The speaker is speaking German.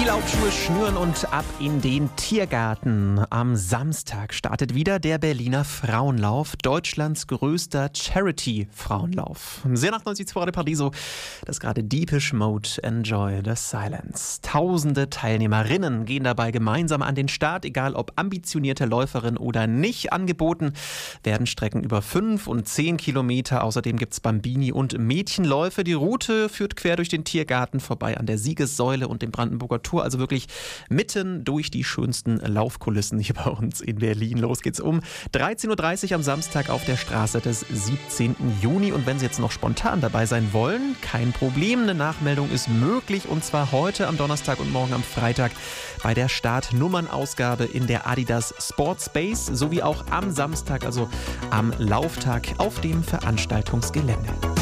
Die Laufschuhe schnüren und ab in den Tiergarten. Am Samstag startet wieder der Berliner Frauenlauf, Deutschlands größter Charity-Frauenlauf. Sehr nach 90 Radio Paradiso, das gerade Depeche Mode, Enjoy the Silence. Tausende Teilnehmerinnen gehen dabei gemeinsam an den Start, egal ob ambitionierte Läuferin oder nicht. Angeboten werden Strecken über 5 und 10 Kilometer. Außerdem gibt es Bambini- und Mädchenläufe. Die Route führt quer durch den Tiergarten vorbei an der Siegessäule und dem Brandenburger Tor. Also wirklich mitten durch die schönsten Laufkulissen hier bei uns in Berlin. Los geht's um 13.30 Uhr am Samstag auf der Straße des 17. Juni. Und wenn Sie jetzt noch spontan dabei sein wollen, kein Problem. Eine Nachmeldung ist möglich und zwar heute am Donnerstag und morgen am Freitag bei der Startnummernausgabe in der Adidas Sport Space sowie auch am Samstag, also am Lauftag auf dem Veranstaltungsgelände.